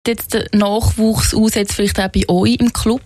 jetzt der Nachwuchs aus, jetzt vielleicht auch bei euch im Club?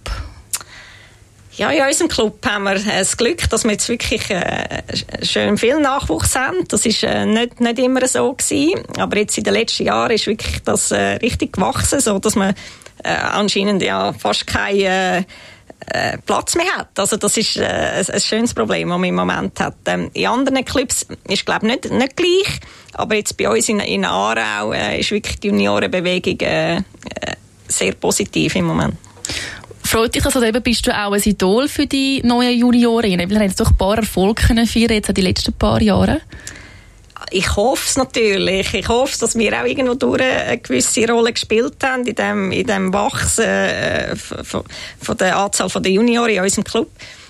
Ja, in unserem Club haben wir das Glück, dass wir jetzt wirklich schön viel Nachwuchs haben. Das ist nicht immer so gewesen. Aber jetzt in den letzten Jahren ist wirklich das richtig gewachsen, so dass man anscheinend ja fast keinen Platz mehr hat. Also das ist ein schönes Problem, das man im Moment hat. In anderen Clubs ist, glaube ich, nicht gleich. Aber jetzt bei uns in Aarau ist wirklich die Juniorenbewegung sehr positiv im Moment. Freut dich das, also eben bist du auch ein Idol für die neuen Juniorinnen? Wir haben jetzt doch ein paar Erfolge feiern jetzt in den letzten paar Jahren. Ich hoffe es natürlich. Ich hoffe, dass wir auch irgendwo durch eine gewisse Rolle gespielt haben in dem Wachsen von der Anzahl der Junioren in unserem Club.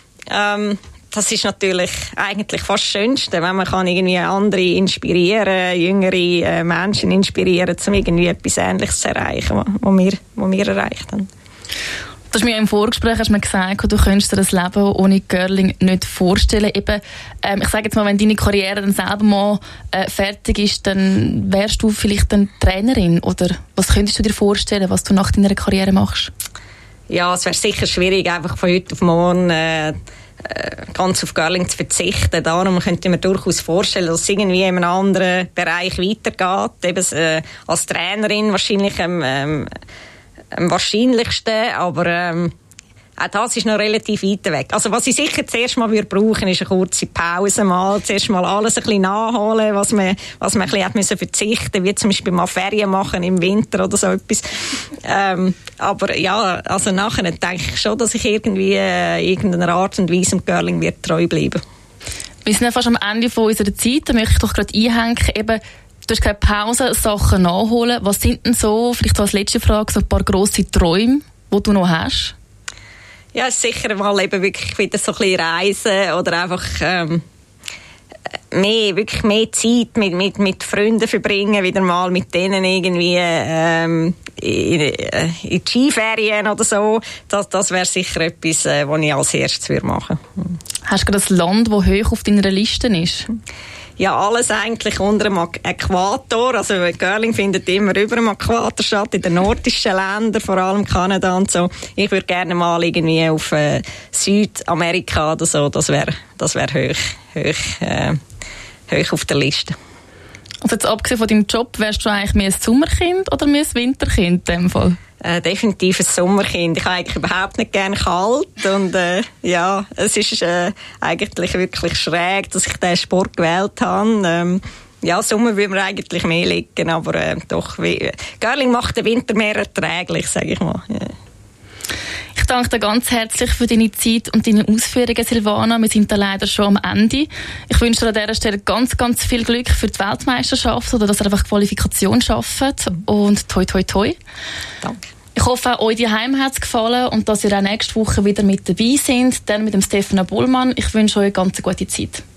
Das ist natürlich eigentlich fast das Schönste, wenn man kann irgendwie andere inspirieren, jüngere Menschen inspirieren, um irgendwie etwas Ähnliches zu erreichen, was wir erreicht haben. Du hast mir im Vorgespräch gesagt, du könntest dir das Leben ohne Curling nicht vorstellen. Eben, ich sage jetzt mal, wenn deine Karriere dann selber mal fertig ist, dann wärst du vielleicht dann Trainerin, oder was könntest du dir vorstellen, was du nach deiner Karriere machst? Ja, es wäre sicher schwierig, einfach von heute auf morgen ganz auf Curling zu verzichten. Darum könnte ich mir durchaus vorstellen, dass es irgendwie in einem anderen Bereich weitergeht. Eben als Trainerin wahrscheinlich am wahrscheinlichsten, aber auch das ist noch relativ weit weg. Also was ich sicher zuerst mal brauchen, ist eine kurze Pause mal. Zuerst mal alles ein bisschen nachholen, was man ein bisschen hat müssen verzichten, wie zum Beispiel mal Ferien machen im Winter oder so etwas. Aber ja, also nachher denke ich schon, dass ich irgendwie irgendeiner Art und Weise im Curling wird treu bleiben. Wir sind ja fast am Ende von unserer Zeit, da möchte ich doch gerade einhängen, eben, du hast keine Pause, Sachen nachholen. Was sind denn so, vielleicht als letzte Frage, so ein paar grosse Träume, die du noch hast? Ja, sicher mal eben wirklich wieder so ein bisschen reisen oder einfach wirklich mehr Zeit mit Freunden verbringen, wieder mal mit denen irgendwie in die Skiferien oder so. Das wäre sicher etwas, was ich als erstes machen würde. Hast du das Land, das hoch auf deiner Liste ist? Ja, alles eigentlich unter dem Äquator. Also Curling findet immer über dem Äquator statt, in den nordischen Ländern, vor allem Kanada und so. Ich würde gerne mal irgendwie auf Südamerika oder so. Das wär hoch auf der Liste. Also jetzt abgesehen von deinem Job, wärst du eigentlich mehr ein Sommerkind oder mehr ein Winterkind in dem Fall? Definitiv ein Sommerkind. Ich habe eigentlich überhaupt nicht gerne kalt und ja, es ist eigentlich wirklich schräg, dass ich diesen Sport gewählt habe. Ja, Sommer würde mir eigentlich mehr liegen, aber doch, Curling macht den Winter mehr erträglich, sage ich mal. Yeah. Ich danke dir ganz herzlich für deine Zeit und deine Ausführungen, Silvana. Wir sind da leider schon am Ende. Ich wünsche dir an dieser Stelle ganz, ganz viel Glück für die Weltmeisterschaft oder dass ihr einfach Qualifikation schafft. Und toi, toi, toi. Danke. Ich hoffe, euch daheim hat es gefallen und dass ihr auch nächste Woche wieder mit dabei seid. Dann mit dem Stefan Bollmann. Ich wünsche euch eine ganz gute Zeit.